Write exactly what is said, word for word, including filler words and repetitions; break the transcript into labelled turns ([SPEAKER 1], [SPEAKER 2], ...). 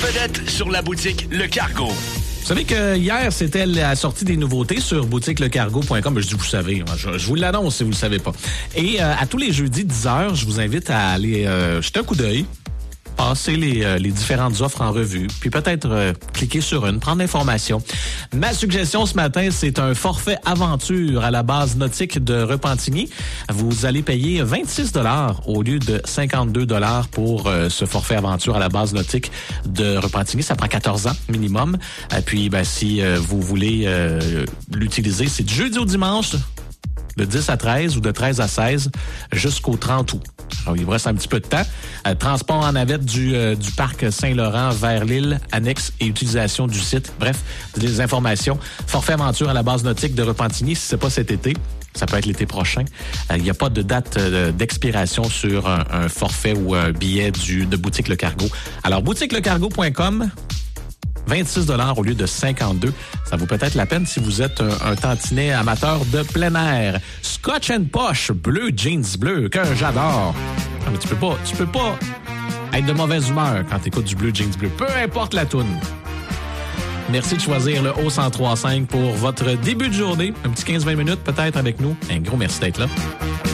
[SPEAKER 1] vedette sur la boutique Le Cargo.
[SPEAKER 2] Vous savez que hier, c'était la sortie des nouveautés sur boutique le cargo point com. Je dis, vous savez, je, je vous l'annonce si vous ne le savez pas. Et euh, à tous les jeudis, dix heures, je vous invite à aller euh, jeter un coup d'œil, passer les, euh, les différentes offres en revue, puis peut-être euh, cliquer sur une, prendre l'information. Ma suggestion ce matin, c'est un forfait aventure à la base nautique de Repentigny. Vous allez payer vingt-six dollars au lieu de cinquante-deux dollars pour euh, ce forfait aventure à la base nautique de Repentigny. Ça prend quatorze ans minimum. Et puis, ben, si euh, vous voulez euh, l'utiliser, c'est du jeudi au dimanche, de dix à treize ou de treize à seize jusqu'au trente août. Alors, il vous reste un petit peu de temps. Euh, transport en navette du, euh, du parc Saint-Laurent vers l'île, annexe et utilisation du site. Bref, des informations. Forfait aventure à la base nautique de Repentigny, si c'est pas cet été, ça peut être l'été prochain. Il euh, n'y a pas de date euh, d'expiration sur un, un forfait ou un billet du, de boutique Le Cargo. Alors, boutique le cargo point com, vingt-six dollars au lieu de cinquante-deux. Ça vaut peut-être la peine si vous êtes un, un tantinet amateur de plein air. Scotch and Posh, bleu, jeans bleu, que j'adore. Non, mais tu peux pas, tu peux pas être de mauvaise humeur quand tu écoutes du bleu, jeans bleu. Peu importe la toune. Merci de choisir le Haut cent trois virgule cinq pour votre début de journée. Un petit quinze vingt minutes peut-être avec nous. Un gros merci d'être là.